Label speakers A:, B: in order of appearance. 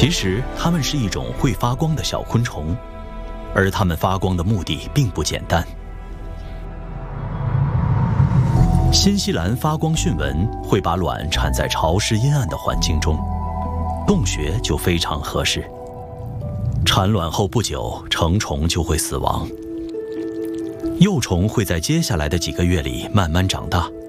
A: 其实它们是一种会发光的小昆虫，而它们发光的目的并不简单。新西兰发光迅蚊会把卵产在潮湿阴暗的环境中，洞穴就非常合适。产卵后不久，成虫就会死亡，幼虫会在接下来的几个月里慢慢长大。